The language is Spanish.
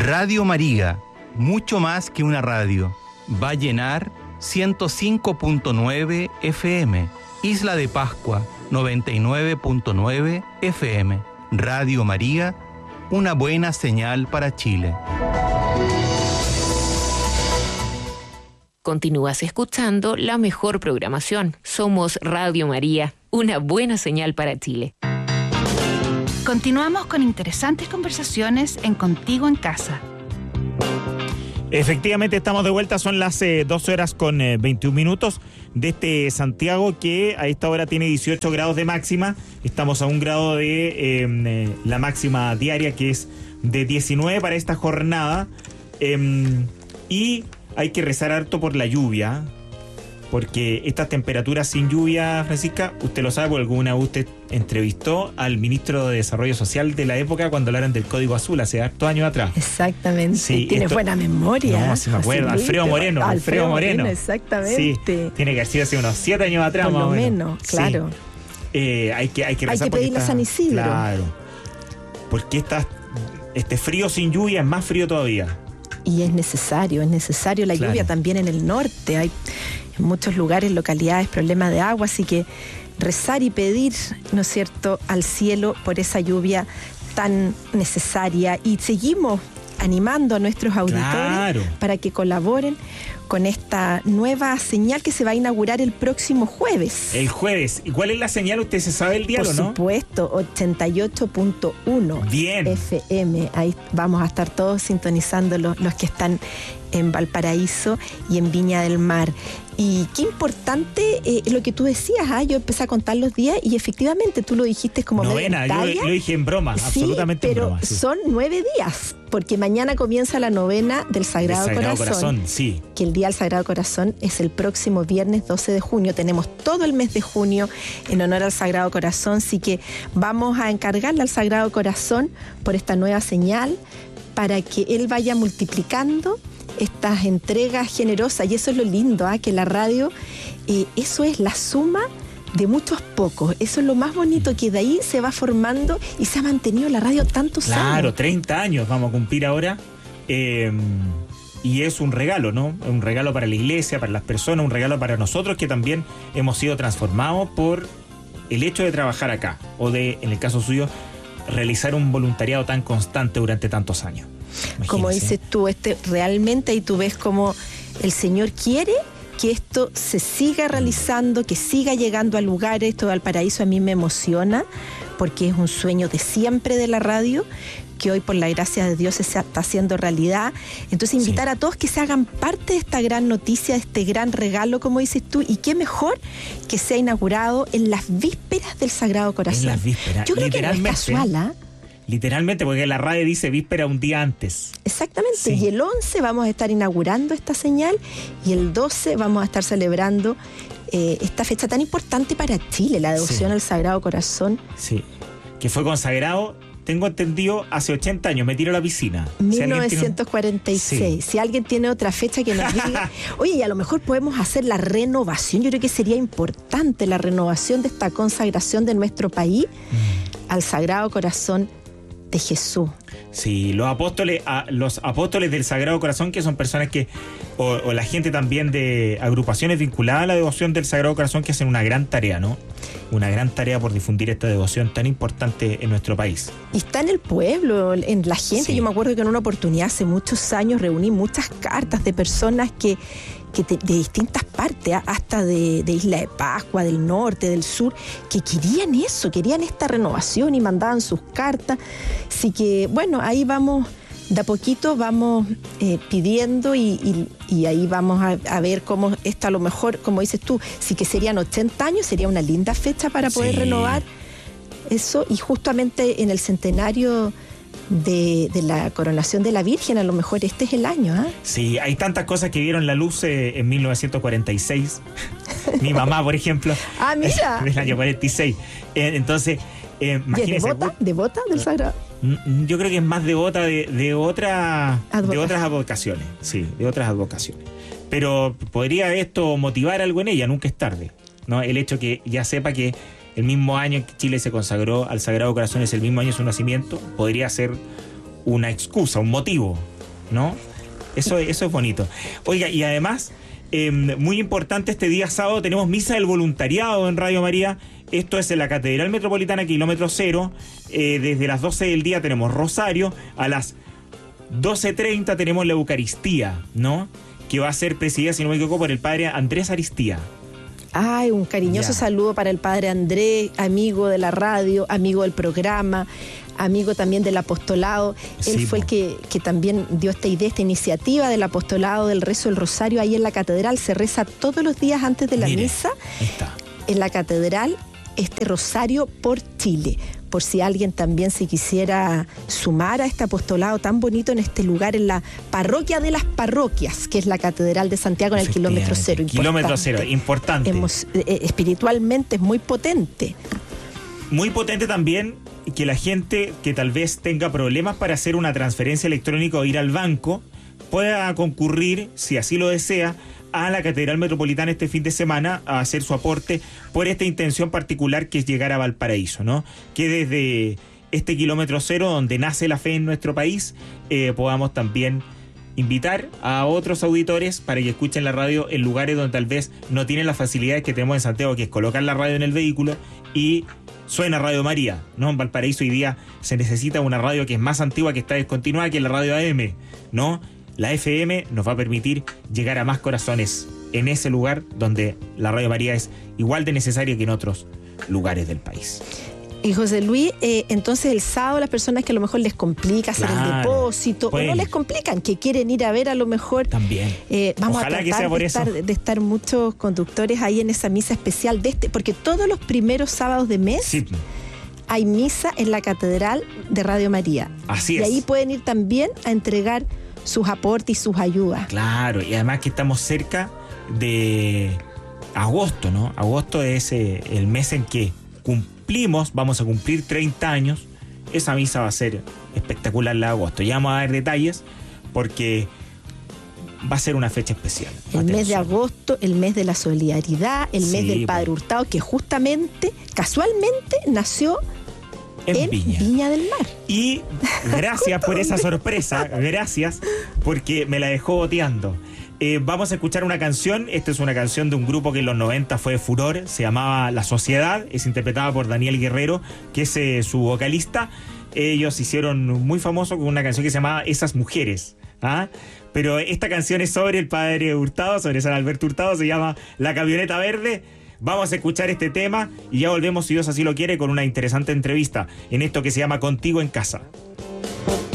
Radio María, mucho más que una radio. Va a llenar 105.9 FM, Isla de Pascua 99.9 FM. Radio María, una buena señal para Chile. Continúas escuchando la mejor programación. Somos Radio María, una buena señal para Chile. Continuamos con interesantes conversaciones en Contigo en Casa. Efectivamente, estamos de vuelta, son las 12 horas con 21 minutos desde Santiago, que a esta hora tiene 18 grados de máxima. Estamos a un grado de la máxima diaria, que es de 19 para esta jornada. Y hay que rezar harto por la lluvia, porque estas temperaturas sin lluvia, Francisca, usted lo sabe, porque alguna vez usted entrevistó al ministro de Desarrollo Social de la época cuando hablaron del Código Azul hace hartos años atrás. Exactamente. Sí, tienes buena memoria. No, sí me acuerdo. Alfredo Moreno. Exactamente. Sí, tiene que haber hace unos 7 años atrás. Por lo menos, claro. Sí. Hay que pedirle a San Isidro. Claro. Porque este frío sin lluvia es más frío todavía. Y es necesario la lluvia también en el norte. Hay en muchos lugares, localidades, problemas de agua, así que rezar y pedir, ¿no es cierto?, al cielo por esa lluvia tan necesaria. Y seguimos animando a nuestros auditores para que colaboren con esta nueva señal que se va a inaugurar el próximo jueves. El jueves. ¿Y cuál es la señal? ¿Usted se sabe el dial o no? Por supuesto, 88.1 Bien. FM. Ahí vamos a estar todos sintonizando los que están en Valparaíso y en Viña del Mar. Y qué importante lo que tú decías, yo empecé a contar los días y efectivamente tú lo dijiste como novena, yo lo dije en broma, sí, absolutamente pero en broma. Sí. Son 9 días, porque mañana comienza la novena del Sagrado Corazón. Sí. Que el Día del Sagrado Corazón es el próximo viernes 12 de junio. Tenemos todo el mes de junio en honor al Sagrado Corazón, así que vamos a encargarle al Sagrado Corazón por esta nueva señal para que Él vaya multiplicando estas entregas generosas. Y eso es lo lindo, que la radio, eso es la suma de muchos pocos. Eso es lo más bonito, que de ahí se va formando y se ha mantenido la radio tantos años. Claro, 30 años vamos a cumplir ahora. Y es un regalo, ¿no? Un regalo para la iglesia, para las personas, un regalo para nosotros que también hemos sido transformados por el hecho de trabajar acá, o de, en el caso suyo, realizar un voluntariado tan constante durante tantos años. Imagínese. Como dices tú, realmente ahí tú ves como el Señor quiere que esto se siga realizando, que siga llegando a lugares. Esto de Valparaíso a mí me emociona, porque es un sueño de siempre de la radio, que hoy por la gracia de Dios se está haciendo realidad. Entonces invitar a todos que se hagan parte de esta gran noticia, de este gran regalo, como dices tú, y qué mejor que sea inaugurado en las vísperas del Sagrado Corazón. En las vísperas. Yo creo que no es casual, Literalmente, porque la radio dice víspera un día antes. Exactamente, sí. Y el 11 vamos a estar inaugurando esta señal y el 12 vamos a estar celebrando esta fecha tan importante para Chile, la devoción al Sagrado Corazón. Sí, que fue consagrado, tengo entendido, hace 80 años, me tiro a la piscina. 1946. Si alguien tiene otra fecha que nos diga. Oye, y a lo mejor podemos hacer la renovación. Yo creo que sería importante la renovación de esta consagración de nuestro país al Sagrado Corazón de Jesús. Sí, los apóstoles del Sagrado Corazón, que son personas que, o la gente también de agrupaciones vinculadas a la devoción del Sagrado Corazón, que hacen una gran tarea, ¿no? Una gran tarea por difundir esta devoción tan importante en nuestro país. Y está en el pueblo, en la gente. Sí. Yo me acuerdo que en una oportunidad hace muchos años reuní muchas cartas de personas que de distintas partes, hasta de Isla de Pascua, del norte, del sur, que querían eso, querían esta renovación y mandaban sus cartas. Así que, bueno, ahí vamos, de a poquito vamos pidiendo y ahí vamos a ver cómo esto, a lo mejor, como dices tú, sí que serían 80 años, sería una linda fecha para poder renovar eso, y justamente en el centenario de la coronación de la Virgen, a lo mejor este es el año. Sí, hay tantas cosas que vieron la luz en 1946. Mi mamá, por ejemplo. Mira. En el año 46. Entonces, imagínense. ¿Devota del Sagrado? Yo creo que es más devota de otras advocaciones. Sí, de otras advocaciones. Pero podría esto motivar algo en ella, nunca es tarde, ¿no? El hecho que ya sepa que el mismo año que Chile se consagró al Sagrado Corazón es el mismo año de su nacimiento, podría ser una excusa, un motivo, ¿no? Eso es bonito. Oiga, y además, muy importante, este día sábado tenemos misa del voluntariado en Radio María. Esto es en la Catedral Metropolitana, kilómetro cero. Desde las 12 del día tenemos rosario. A las 12:30 tenemos la Eucaristía, ¿no? Que va a ser presidida, si no me equivoco, por el padre Andrés Aristía. Ay, un cariñoso saludo para el padre Andrés, amigo de la radio, amigo del programa, amigo también del apostolado. Él fue el que también dio esta idea, esta iniciativa del apostolado del rezo del rosario ahí en la catedral. Se reza todos los días antes de la misa. En la catedral, este rosario por Chile. Por si alguien también se quisiera sumar a este apostolado tan bonito en este lugar, en la parroquia de las parroquias, que es la Catedral de Santiago, en el kilómetro cero. Kilómetro cero, importante. Espiritualmente es muy potente. Muy potente también que la gente que tal vez tenga problemas para hacer una transferencia electrónica o ir al banco pueda concurrir, si así lo desea, a la Catedral Metropolitana este fin de semana a hacer su aporte por esta intención particular que es llegar a Valparaíso, ¿no? Que desde este kilómetro cero, donde nace la fe en nuestro país, podamos también invitar a otros auditores para que escuchen la radio en lugares donde tal vez no tienen las facilidades que tenemos en Santiago, que es colocar la radio en el vehículo y suena Radio María, ¿no? En Valparaíso hoy día se necesita una radio que es más antigua, que está descontinuada, que la radio AM, ¿no? La FM nos va a permitir llegar a más corazones en ese lugar donde la Radio María es igual de necesaria que en otros lugares del país. Y José Luis, entonces el sábado las personas que a lo mejor les complica hacer el depósito, o no les complican, que quieren ir a ver a lo mejor. También. Vamos a tratar de estar muchos conductores ahí en esa misa especial porque todos los primeros sábados de mes hay misa en la Catedral de Radio María. Así es. Y ahí pueden ir también a entregar sus aportes y sus ayudas. Claro, y además que estamos cerca de agosto, ¿no? Agosto es el mes en que vamos a cumplir 30 años. Esa misa va a ser espectacular la de agosto. Ya vamos a dar detalles porque va a ser una fecha especial. El mes de agosto, el mes de la solidaridad, el mes del Padre Hurtado, que justamente, casualmente, nació en Viña del Mar. Y gracias por esa sorpresa, gracias, porque me la dejó boteando. Vamos a escuchar una canción. Esta es una canción de un grupo que en los 90 fue furor, se llamaba La Sociedad, es interpretada por Daniel Guerrero, que es su vocalista. Ellos se hicieron muy famosos con una canción que se llamaba Esas Mujeres, ¿ah? Pero esta canción es sobre el padre Hurtado, sobre San Alberto Hurtado, se llama La Camioneta Verde. Vamos a escuchar este tema y ya volvemos, si Dios así lo quiere, con una interesante entrevista en esto que se llama Contigo en Casa.